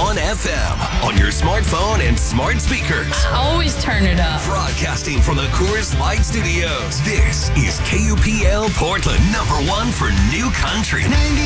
1 FM on your smartphone and smart speakers. Always turn it up. Broadcasting from the Coors Light Studios. This is KUPL Portland, #1 for New Country. 90